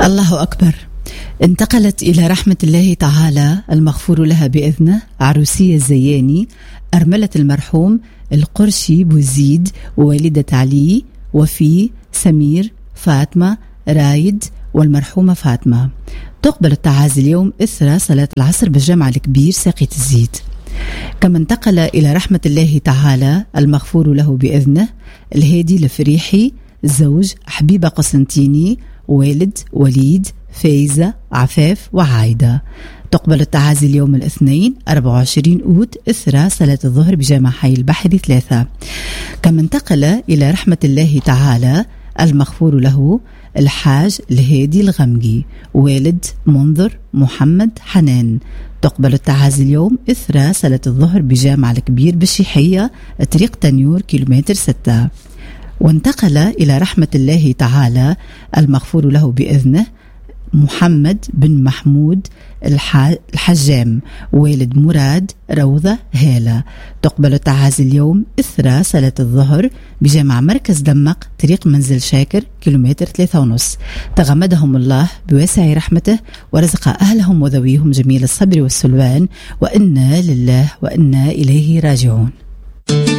الله أكبر. انتقلت إلى رحمة الله تعالى المغفور لها بإذنه عروسية الزياني أرملة المرحوم القرشي بوزيد ووالدة علي وفي سمير فاطمة رايد والمرحومة فاطمة. تقبل التعازي اليوم إثر صلاة العصر بالجامع الكبير ساقية الزيت. كما انتقل إلى رحمة الله تعالى المغفور له بإذنه الهادي الفريحي زوج حبيبة قسنطيني والد وليد فايزة عفاف وعايدة. تقبل التعازي اليوم الاثنين 24 أوت إثر صلاة الظهر بجامع حي البحري 3. كما انتقل إلى رحمة الله تعالى المغفور له الحاج الهادي الغمقي والد منظر محمد حنان. تقبل التعازي اليوم إثر صلاة الظهر بجامع الكبير بالشيحية طريق تنيور كيلومتر 6. وانتقل إلى رحمة الله تعالى المغفور له بإذنه محمد بن محمود الحجام والد مراد روضة هالة. تقبل التعازي اليوم إثر صلاة الظهر بجامع مركز دمق طريق منزل شاكر كيلومتر 3.5. تغمدهم الله بواسع رحمته ورزق أهلهم وذويهم جميل الصبر والسلوان وإنا لله وإنا إليه راجعون.